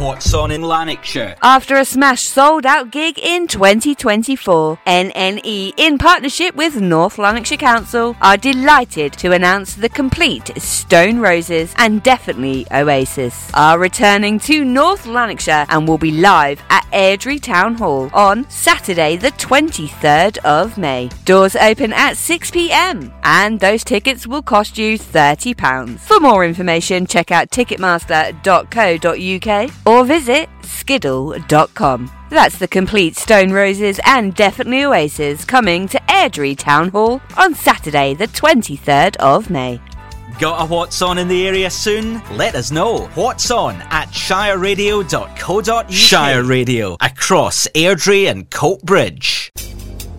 What's on in Lanarkshire? After a smash sold-out gig in 2024, NNE, in partnership with North Lanarkshire Council, are delighted to announce the complete Stone Roses and Definitely Oasis are returning to North Lanarkshire and will be live at Airdrie Town Hall on Saturday the 23rd of May. Doors open at 6 p.m. and those tickets will cost you £30. For more information, check out ticketmaster.co.uk or visit skiddle.com. That's the complete Stone Roses and Definitely Oasis coming to Airdrie Town Hall on Saturday the 23rd of May. Got a What's On in the area soon? Let us know. What's On at shireradio.co.uk. Shire Radio, across Airdrie and Coatbridge.